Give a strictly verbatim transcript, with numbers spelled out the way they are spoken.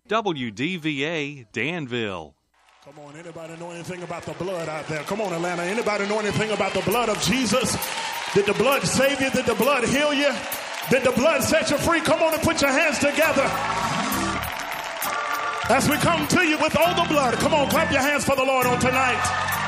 W D V A Danville. Come on, anybody know anything about the blood out there? Come on, Atlanta. Anybody know anything about the blood of Jesus? Did the blood save you? Did the blood heal you? Did the blood set you free? Come on and put your hands together. As we come to you with all the blood, come on, clap your hands for the Lord on tonight.